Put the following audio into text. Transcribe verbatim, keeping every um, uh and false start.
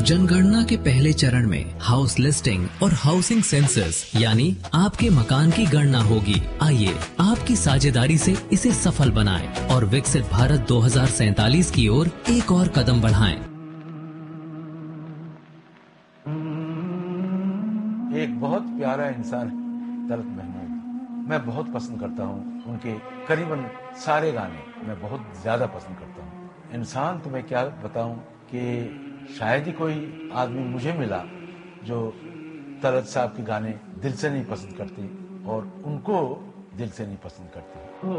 जनगणना के पहले चरण में हाउस लिस्टिंग और हाउसिंग सेंसस यानी आपके मकान की गणना होगी। आइए आपकी साझेदारी से इसे सफल बनाएं और विकसित भारत दो हज़ार सैंतालीस की ओर एक और कदम बढ़ाएं। एक बहुत प्यारा इंसान है तलत महमूद। मैं बहुत पसंद करता हूँ उनके करीबन सारे गाने मैं बहुत ज्यादा पसंद करता हूँ। इंसान तो मैं क्या बताऊं कि शायद ही कोई आदमी मुझे मिला जो तलत साहब के गाने दिल से नहीं पसंद करते और उनको दिल से नहीं पसंद करते।